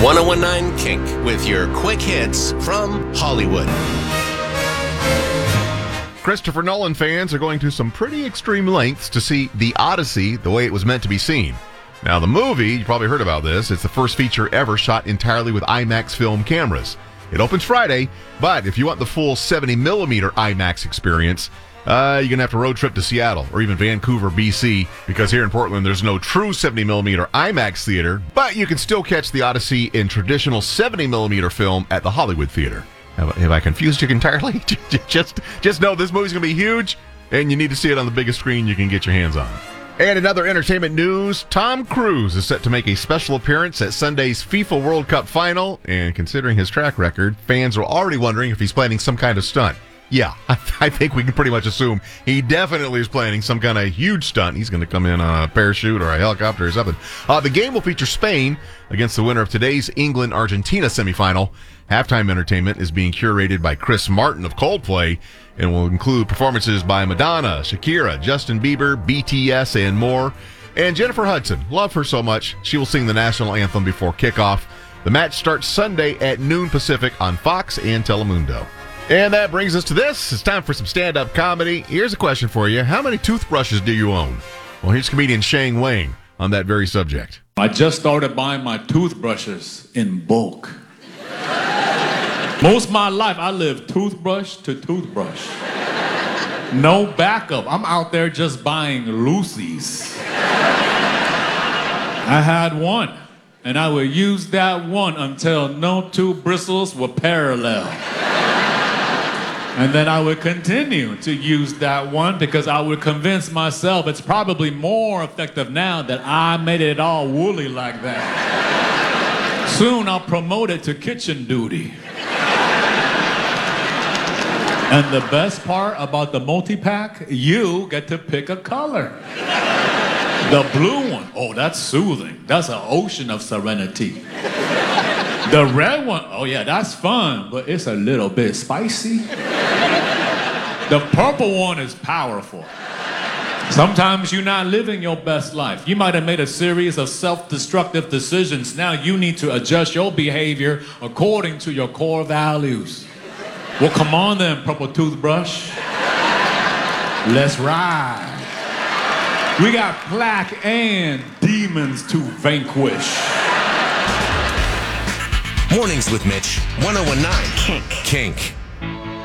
1019 Kink with your quick hits from Hollywood. Christopher Nolan fans are going to some pretty extreme lengths to see The Odyssey the way it was meant to be seen. Now, the movie, you probably heard about this, it's the first feature ever shot entirely with IMAX film cameras. It opens Friday, but if you want the full 70mm IMAX experience, you're going to have to road trip to Seattle or even Vancouver, BC, because here in Portland there's no true 70mm IMAX theater, but you can still catch The Odyssey in traditional 70mm film at the Hollywood Theater. Have I confused you entirely? Just know this movie's going to be huge, and you need to see it on the biggest screen you can get your hands on. And in other entertainment news, Tom Cruise is set to make a special appearance at Sunday's FIFA World Cup final, and considering his track record, fans are already wondering if he's planning some kind of stunt. Yeah, I think we can pretty much assume he definitely is planning some kind of huge stunt. He's going to come in on a parachute or a helicopter or something. The game will feature Spain against the winner of today's England-Argentina semifinal. Halftime entertainment is being curated by Chris Martin of Coldplay and will include performances by Madonna, Shakira, Justin Bieber, BTS, and more. And Jennifer Hudson, love her so much, she will sing the national anthem before kickoff. The match starts Sunday at noon Pacific on Fox and Telemundo. And that brings us to this. It's time for some stand-up comedy. Here's a question for you. How many toothbrushes do you own? Well, here's comedian Shane Wang on that very subject. I just started buying my toothbrushes in bulk. Most of my life, I live toothbrush to toothbrush. No backup. I'm out there just buying Lucy's. I had one, and I would use that one until no two bristles were parallel. And then I would continue to use that one because I would convince myself it's probably more effective now that I made it all woolly like that. Soon I'll promote it to kitchen duty. And the best part about the multi-pack, you get to pick a color. The blue one, oh, that's soothing. That's an ocean of serenity. The red one, oh yeah, that's fun, but it's a little bit spicy. The purple one is powerful. Sometimes you're not living your best life. You might have made a series of self-destructive decisions. Now you need to adjust your behavior according to your core values. Well, come on then, purple toothbrush. Let's ride. We got plaque and demons to vanquish. Mornings with Mitch, 1019 Kink.